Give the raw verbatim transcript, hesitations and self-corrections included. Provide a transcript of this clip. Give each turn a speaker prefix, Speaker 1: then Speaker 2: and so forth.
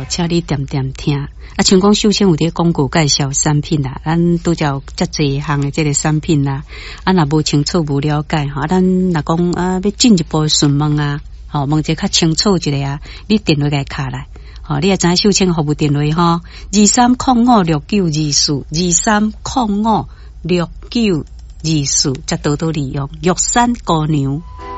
Speaker 1: 哦，请你点点听。啊，像讲秀清有啲广告介绍产品啦，咱拄则有遮济项的这个产品啦，啊，若无清楚无了解哈，咱若讲啊要进一步询问啊，吼，问者较清楚一下啊，你电话来卡来，吼，你也知秀清服务电话吼，二三零五六九二四，二三零五六九二四，则多多利用，玉山姑娘。